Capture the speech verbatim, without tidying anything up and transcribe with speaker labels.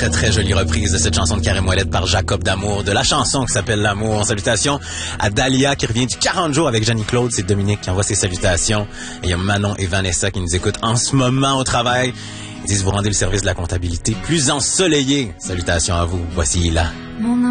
Speaker 1: très très jolie reprise de cette chanson de Karim Ouellet par Jacob D'Amour, de la chanson qui s'appelle L'amour. Salutations à Dalia qui revient du quarante jours avec Jenny Claude. C'est Dominique qui envoie ses salutations. Et il y a Manon et Vanessa qui nous écoutent en ce moment au travail. Ils disent vous rendez le service de la comptabilité plus ensoleillé. Salutations à vous. Voici là.